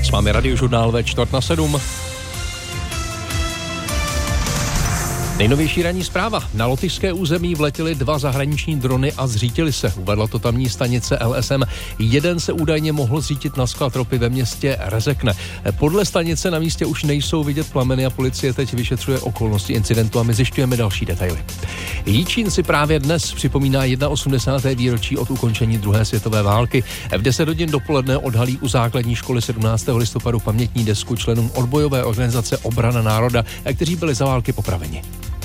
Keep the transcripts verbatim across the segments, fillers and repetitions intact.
S vámi Radiožurnál ve čtvrt na sedm. Nejnovější ranní zpráva. Na lotyšské území vletěly dva zahraniční drony a zřítily se. Uvedla to tamní stanice L S M. Jeden se údajně mohl zřítit na sklad ropy ve městě Rezekne. Podle stanice na místě už nejsou vidět plameny a policie teď vyšetřuje okolnosti incidentu a my zjišťujeme další detaily. Jičín si právě dnes připomíná osmdesátého prvního výročí od ukončení druhé světové války. V deset hodin dopoledne odhalí u základní školy sedmnáctého listopadu pamětní desku členům odbojové organizace Obrana národa, kteří byli za války popraveni.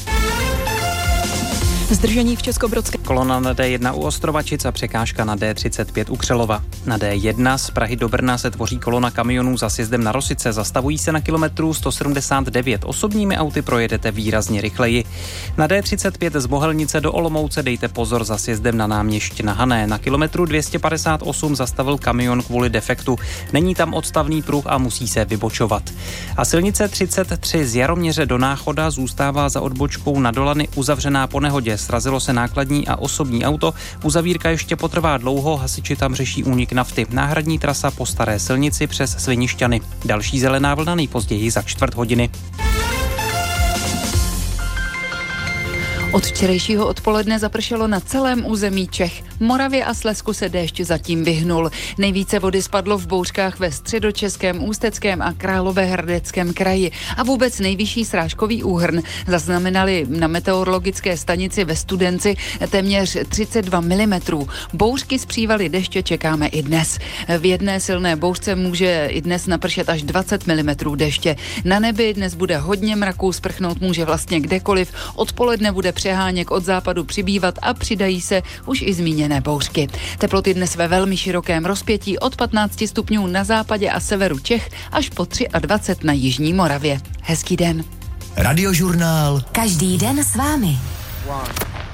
Zdržení v Českobrodské. Kolona na D jedna u Ostrovačic a překážka na D třicet pět u Křelova. Na D jedna z Prahy do Brna se tvoří kolona kamionů za sjezdem na Rosice. Zastavují se na kilometru sto sedmdesát devět. Osobními auty projedete výrazně rychleji. Na D třicet pět z Bohelnice do Olomouce dejte pozor za sjezdem na Náměšť na Hané. Na kilometru dvě stě padesát osm zastavil kamion kvůli defektu. Není tam odstavný pruh a musí se vybočovat. A silnice třicet tři z Jaroměře do Náchoda zůstává za odbočkou na Dolany uzavřená po nehodě. Srazilo se nákladní a osobní auto. Uzavírka ještě potrvá dlouho, hasiči tam řeší únik nafty. Náhradní trasa po staré silnici přes Svinišťany. Další zelená vlna nejpozději za čtvrt hodiny. Od včerejšího odpoledne zapršelo na celém území Čech. Moravě a Slezsku se déšť zatím vyhnul. Nejvíce vody spadlo v bouřkách ve Středočeském, Ústeckém a Královéhradeckém kraji. A vůbec nejvyšší srážkový úhrn zaznamenali na meteorologické stanici ve Studenci téměř třicet dva milimetrů. Bouřky z přívaly deště čekáme i dnes. V jedné silné bouřce může i dnes napršet až dvacet milimetrů deště. Na nebi dnes bude hodně mraků, sprchnout může vlastně kdekoliv. Odpoledne bude přeháněk od západu přibývat a přidají se už i zmíněné bouřky. Teploty dnes ve velmi širokém rozpětí od patnácti stupňů na západě a severu Čech až po dvacet tři na jižní Moravě. Hezký den. Radiožurnál. Každý den s vámi. One.